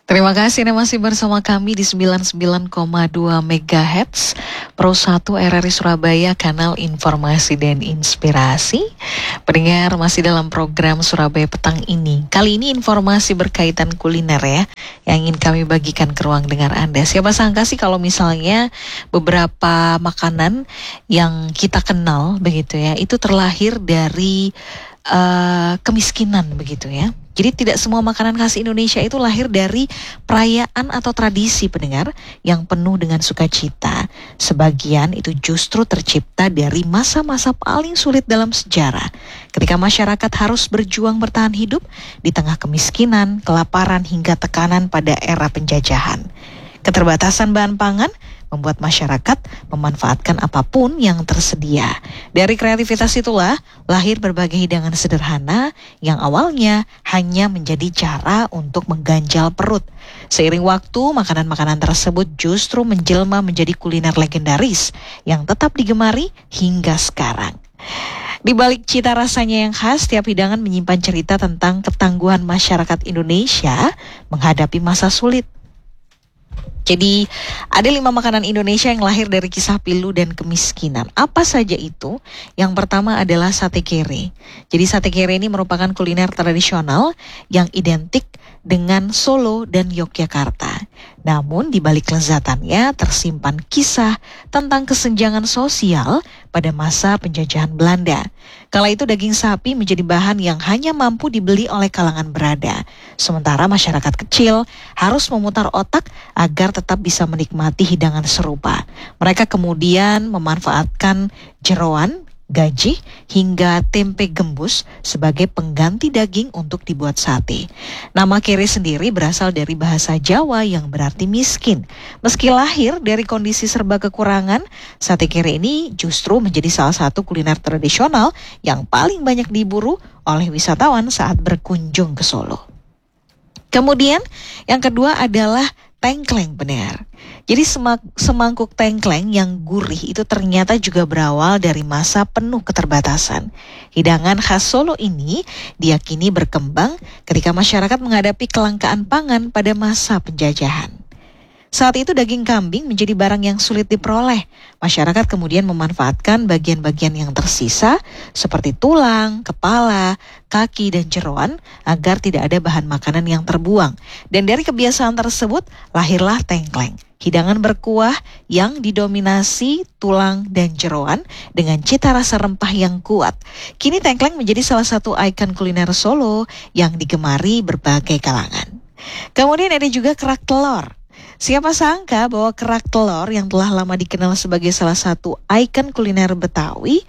Terima kasih Anda masih bersama kami di 99,2 MHz Pro 1 RRI Surabaya, kanal informasi dan inspirasi. Pendengar masih dalam program Surabaya Petang ini. Kali ini informasi berkaitan kuliner ya, yang ingin kami bagikan ke ruang dengar Anda. Siapa sangka sih kalau misalnya beberapa makanan yang kita kenal begitu ya, itu terlahir dari kemiskinan begitu ya. Jadi tidak semua makanan khas Indonesia itu lahir dari perayaan atau tradisi, pendengar, yang penuh dengan sukacita. Sebagian itu justru tercipta dari masa-masa paling sulit dalam sejarah, ketika masyarakat harus berjuang bertahan hidup di tengah kemiskinan, kelaparan, hingga tekanan pada era penjajahan. Keterbatasan bahan pangan membuat masyarakat memanfaatkan apapun yang tersedia. Dari kreativitas itulah lahir berbagai hidangan sederhana yang awalnya hanya menjadi cara untuk mengganjal perut. Seiring waktu, makanan-makanan tersebut justru menjelma menjadi kuliner legendaris yang tetap digemari hingga sekarang. Di balik cita rasanya yang khas, tiap hidangan menyimpan cerita tentang ketangguhan masyarakat Indonesia menghadapi masa sulit. Jadi ada 5 makanan Indonesia yang lahir dari kisah pilu dan kemiskinan. Apa saja itu? Yang pertama adalah sate kere. Jadi sate kere ini merupakan kuliner tradisional yang identik dengan Solo dan Yogyakarta. Namun di balik lezatannya tersimpan kisah tentang kesenjangan sosial pada masa penjajahan Belanda. Kala itu daging sapi menjadi bahan yang hanya mampu dibeli oleh kalangan berada. Sementara masyarakat kecil harus memutar otak agar tetap bisa menikmati hidangan serupa. Mereka kemudian memanfaatkan jeroan, gaji, hingga tempe gembus sebagai pengganti daging untuk dibuat sate. Nama kere sendiri berasal dari bahasa Jawa yang berarti miskin. Meski lahir dari kondisi serba kekurangan, sate kere ini justru menjadi salah satu kuliner tradisional yang paling banyak diburu oleh wisatawan saat berkunjung ke Solo. Kemudian yang kedua adalah tengkleng, benar. Jadi semangkuk tengkleng yang gurih itu ternyata juga berawal dari masa penuh keterbatasan. Hidangan khas Solo ini diyakini berkembang ketika masyarakat menghadapi kelangkaan pangan pada masa penjajahan. Saat itu daging kambing menjadi barang yang sulit diperoleh. Masyarakat kemudian memanfaatkan bagian-bagian yang tersisa seperti tulang, kepala, kaki, dan jeroan agar tidak ada bahan makanan yang terbuang. Dan dari kebiasaan tersebut lahirlah tengkleng. Hidangan berkuah yang didominasi tulang dan jeroan dengan cita rasa rempah yang kuat. Kini tengkleng menjadi salah satu ikon kuliner Solo yang digemari berbagai kalangan. Kemudian ada juga kerak telur. Siapa sangka bahwa kerak telur yang telah lama dikenal sebagai salah satu ikon kuliner Betawi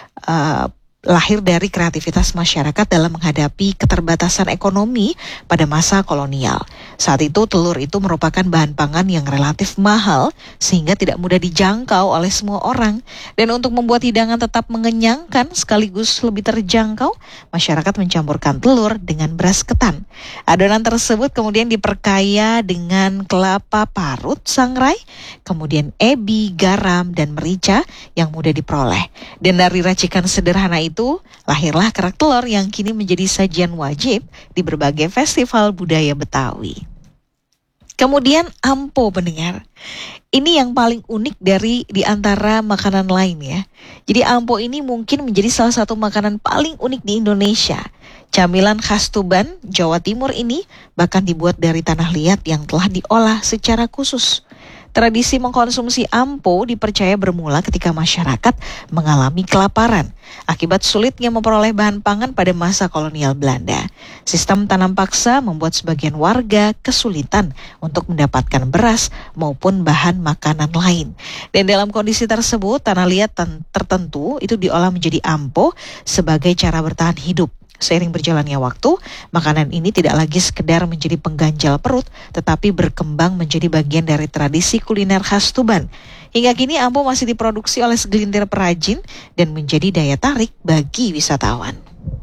lahir dari kreativitas masyarakat dalam menghadapi keterbatasan ekonomi pada masa kolonial. Saat itu telur itu merupakan bahan pangan yang relatif mahal sehingga tidak mudah dijangkau oleh semua orang. Dan untuk membuat hidangan tetap mengenyangkan sekaligus lebih terjangkau, masyarakat mencampurkan telur dengan beras ketan. Adonan tersebut kemudian diperkaya dengan kelapa parut sangrai, kemudian ebi, garam, dan merica yang mudah diperoleh. Dan dari racikan sederhana itu lahirlah kerak telur yang kini menjadi sajian wajib di berbagai festival budaya Betawi. Kemudian ampo, pendengar. Ini yang paling unik di antara makanan lain ya. Jadi ampo ini mungkin menjadi salah satu makanan paling unik di Indonesia. Camilan khas Tuban, Jawa Timur ini bahkan dibuat dari tanah liat yang telah diolah secara khusus. Tradisi mengkonsumsi ampo dipercaya bermula ketika masyarakat mengalami kelaparan akibat sulitnya memperoleh bahan pangan pada masa kolonial Belanda. Sistem tanam paksa membuat sebagian warga kesulitan untuk mendapatkan beras maupun bahan makanan lain. Dan dalam kondisi tersebut, tanah liat tertentu itu diolah menjadi ampo sebagai cara bertahan hidup. Seiring berjalannya waktu, makanan ini tidak lagi sekedar menjadi pengganjal perut, tetapi berkembang menjadi bagian dari tradisi kuliner khas Tuban. Hingga kini ampo masih diproduksi oleh segelintir perajin dan menjadi daya tarik bagi wisatawan.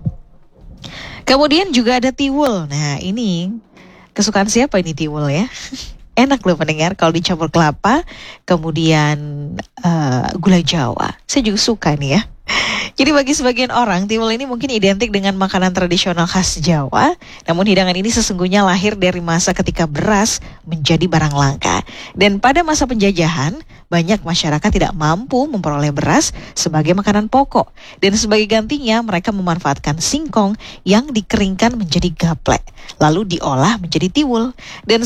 Kemudian juga ada tiwul. Nah, ini kesukaan siapa ini tiwul ya? Enak loh pendengar kalau dicampur kelapa, kemudian gula Jawa. Saya juga suka nih ya. Jadi bagi sebagian orang, tiwul ini mungkin identik dengan makanan tradisional khas Jawa, namun hidangan ini sesungguhnya lahir dari masa ketika beras menjadi barang langka. Dan pada masa penjajahan, banyak masyarakat tidak mampu memperoleh beras sebagai makanan pokok. Dan sebagai gantinya, mereka memanfaatkan singkong yang dikeringkan menjadi gaplek, lalu diolah menjadi tiwul. Dan